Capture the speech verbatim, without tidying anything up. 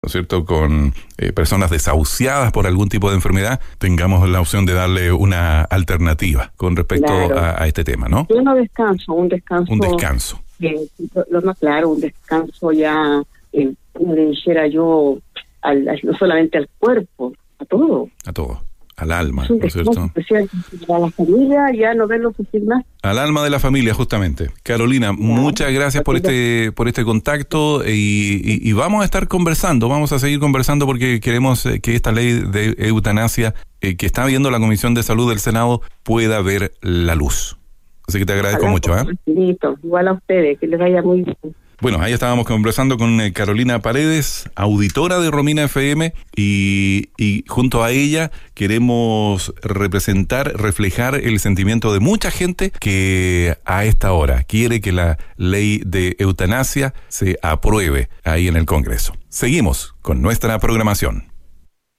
¿no es cierto?, con eh, personas desahuciadas por algún tipo de enfermedad, tengamos la opción de darle una alternativa con respecto Claro. a, a este tema, ¿no? Yo no descanso, un descanso. Un descanso. Eh, lo más claro, un descanso ya, eh, como le dijera yo, al, al- no solamente al cuerpo, a todo. A todo. Al alma, Es un ¿no es descanso cierto? especial para la familia, ya no verlo sufrir más. Al alma de la familia, justamente. Carolina, muchas gracias por este por este contacto y, y, y vamos a estar conversando, vamos a seguir conversando porque queremos eh, que esta ley de eutanasia eh, que está viendo la Comisión de Salud del Senado pueda ver la luz. Así que te agradezco Ojalá, mucho. ¿eh? facilito. Igual a ustedes, que les vaya muy bien. Bueno, ahí estábamos conversando con eh, Carolina Paredes, auditora de Romina F M, y, y junto a ella queremos representar, reflejar el sentimiento de mucha gente que a esta hora quiere que la ley de eutanasia se apruebe ahí en el Congreso. Seguimos con nuestra programación.